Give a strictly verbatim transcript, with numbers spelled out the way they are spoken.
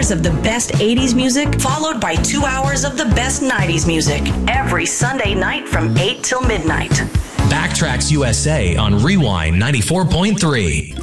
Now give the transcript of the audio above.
hours of the best eighties music, followed by two hours of the best nineties music. Every Sunday night from eight till midnight. Backtracks U S A on Rewind ninety-four point three.